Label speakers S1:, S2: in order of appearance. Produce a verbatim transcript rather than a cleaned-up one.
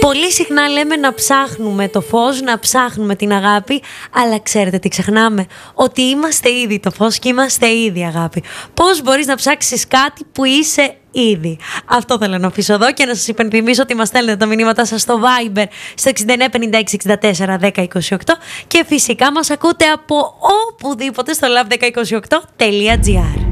S1: Πολύ συχνά λέμε να ψάχνουμε το φως, να ψάχνουμε την αγάπη, αλλά ξέρετε τι ξεχνάμε? Ότι είμαστε ήδη το φως και είμαστε ήδη αγάπη. Πώς μπορείς να ψάξεις κάτι που είσαι ήδη? Αυτό θέλω να αφήσω εδώ και να σας υπενθυμίσω ότι μας στέλνετε τα μηνύματά σας στο Viber στο εξήντα εννέα πενήντα έξι εξήντα τέσσερα δέκα είκοσι οκτώ και φυσικά μας ακούτε από οπουδήποτε στο λαβ δέκα είκοσι οκτώ τελεία τζι άρ.